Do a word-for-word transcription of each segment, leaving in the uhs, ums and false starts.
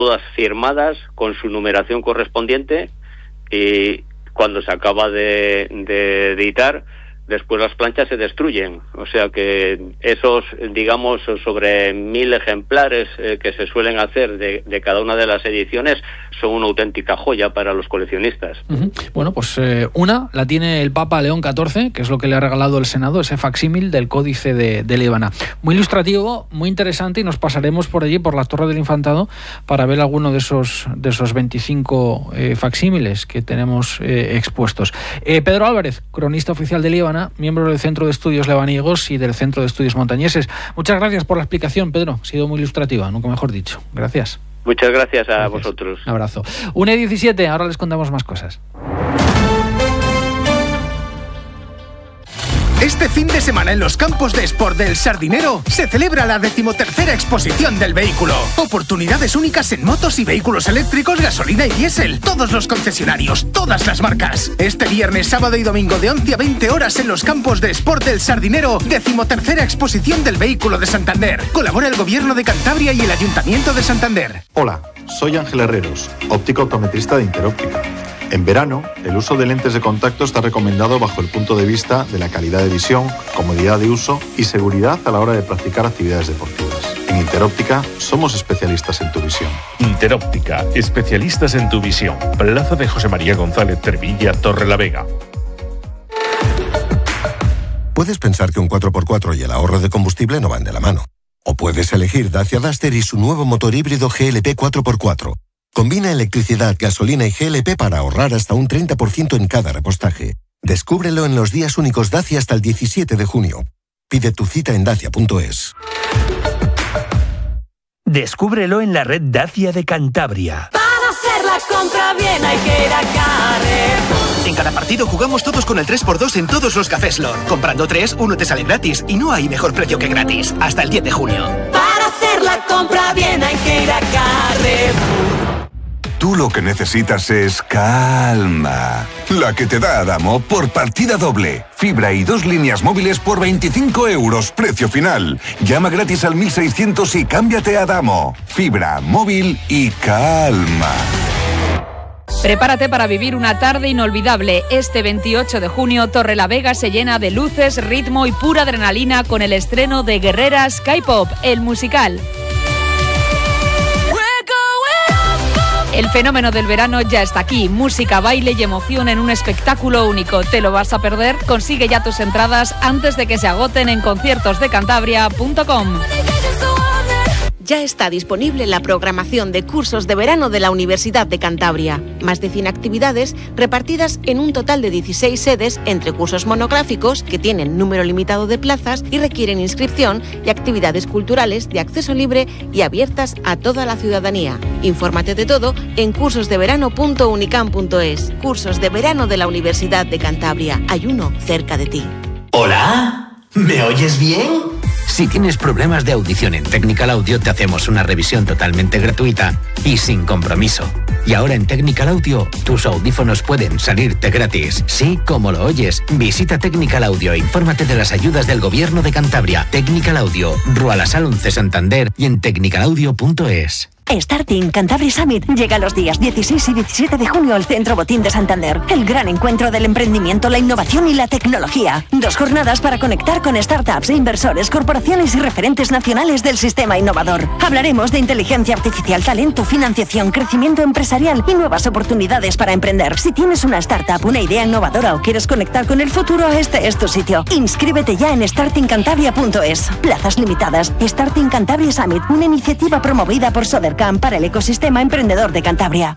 todas firmadas con su numeración correspondiente, y cuando se acaba de, de editar, después las planchas se destruyen. O sea que esos, digamos, sobre mil ejemplares eh, que se suelen hacer de, de cada una de las ediciones son una auténtica joya para los coleccionistas. Uh-huh. Bueno, pues eh, una la tiene el Papa León catorce, que es lo que le ha regalado el Senado, ese facsímil del Códice de, de Líbana. Muy ilustrativo, muy interesante, y nos pasaremos por allí, por la Torre del Infantado, para ver alguno de esos, de esos veinticinco eh, facsímiles que tenemos eh, expuestos. Eh, Pedro Álvarez, cronista oficial de Líbana, miembro del Centro de Estudios Lebaniegos y del Centro de Estudios Montañeses. Muchas gracias por la explicación, Pedro. Ha sido muy ilustrativa, nunca mejor dicho. Gracias. Muchas gracias a gracias. vosotros. Un abrazo. una y diecisiete, ahora les contamos más cosas. Este fin de semana en los campos de Sport del Sardinero se celebra la decimotercera exposición del vehículo. Oportunidades únicas en motos y vehículos eléctricos, gasolina y diésel. Todos los concesionarios, todas las marcas. Este viernes, sábado y domingo de once a veinte horas en los campos de Sport del Sardinero, decimotercera exposición del vehículo de Santander. Colabora el Gobierno de Cantabria y el Ayuntamiento de Santander. Hola, soy Ángel Herreros, óptico optometrista de Interóptica. En verano, el uso de lentes de contacto está recomendado bajo el punto de vista de la calidad de visión, comodidad de uso y seguridad a la hora de practicar actividades deportivas. En Interóptica somos especialistas en tu visión. Interóptica, especialistas en tu visión. Plaza de José María González Trevilla, Torrelavega. Puedes pensar que un cuatro por cuatro y el ahorro de combustible no van de la mano. O puedes elegir Dacia Duster y su nuevo motor híbrido G L P cuatro por cuatro. Combina electricidad, gasolina y G L P para ahorrar hasta un treinta por ciento en cada repostaje. Descúbrelo en los días únicos Dacia hasta el diecisiete de junio. Pide tu cita en dacia punto es. Descúbrelo en la red Dacia de Cantabria. Para hacer la compra bien hay que ir a Carrefour. En cada partido jugamos todos con el tres por dos en todos los cafés Lor. Comprando tres, uno te sale gratis y no hay mejor precio que gratis. Hasta el diez de junio. Para hacer la compra bien hay que ir a Carrefour. Tú lo que necesitas es calma. La que te da Adamo por partida doble. Fibra y dos líneas móviles por veinticinco euros, precio final. Llama gratis al mil seiscientos y cámbiate a Adamo. Fibra, móvil y calma. Prepárate para vivir una tarde inolvidable. Este veintiocho de junio, Torrelavega se llena de luces, ritmo y pura adrenalina con el estreno de Guerreras K-Pop, el musical. El fenómeno del verano ya está aquí. Música, baile y emoción en un espectáculo único. ¿Te lo vas a perder? Consigue ya tus entradas antes de que se agoten en conciertos de cantabria punto com. Ya está disponible la programación de cursos de verano de la Universidad de Cantabria. Más de cien actividades repartidas en un total de dieciséis sedes entre cursos monográficos que tienen número limitado de plazas y requieren inscripción, y actividades culturales de acceso libre y abiertas a toda la ciudadanía. Infórmate de todo en cursos de verano punto unicam punto es. Cursos de verano de la Universidad de Cantabria. Hay uno cerca de ti. ¿Hola? ¿Me oyes bien? Si tienes problemas de audición en Technical Audio, te hacemos una revisión totalmente gratuita y sin compromiso. Y ahora en Technical Audio, tus audífonos pueden salirte gratis. Sí, como lo oyes. Visita Technical Audio e infórmate de las ayudas del Gobierno de Cantabria. Technical Audio, Rua La Sal once Santander y en technical audio punto es. Starting Cantabria Summit llega los días dieciséis y diecisiete de junio al Centro Botín de Santander. El gran encuentro del emprendimiento, la innovación y la tecnología. Dos jornadas para conectar con startups, inversores, corporaciones y referentes nacionales del sistema innovador. Hablaremos de inteligencia artificial, talento, financiación, crecimiento empresarial y nuevas oportunidades para emprender. Si tienes una startup, una idea innovadora o quieres conectar con el futuro, este es tu sitio. Inscríbete ya en starting cantabria punto es. Plazas limitadas. Starting Cantabria Summit, una iniciativa promovida por Sodercam para el ecosistema emprendedor de Cantabria.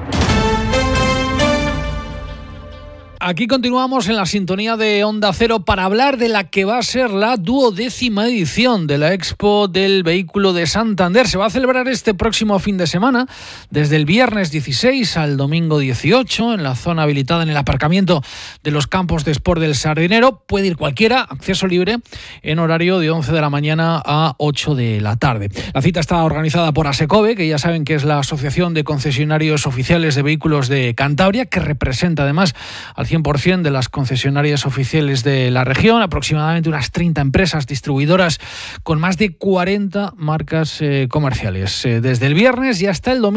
Aquí continuamos en la sintonía de Onda Cero para hablar de la que va a ser la duodécima edición de la Expo del Vehículo de Santander. Se va a celebrar este próximo fin de semana, desde el viernes dieciséis al domingo dieciocho, en la zona habilitada en el aparcamiento de los campos de Sport del Sardinero. Puede ir cualquiera, acceso libre, en horario de once de la mañana a ocho de la tarde. La cita está organizada por ASECOVE, que ya saben que es la Asociación de Concesionarios Oficiales de Vehículos de Cantabria, que representa además al cien cien por ciento de las concesionarias oficiales de la región, aproximadamente unas treinta empresas distribuidoras con más de cuarenta marcas eh, comerciales. Eh, desde el viernes y hasta el domingo